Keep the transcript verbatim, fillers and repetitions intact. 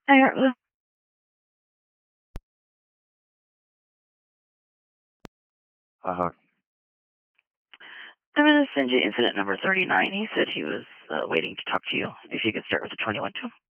I got Uh-huh. I'm going to send you incident number thirty-nine. He said he was uh, waiting to talk to you. If you could start with the twenty-one too.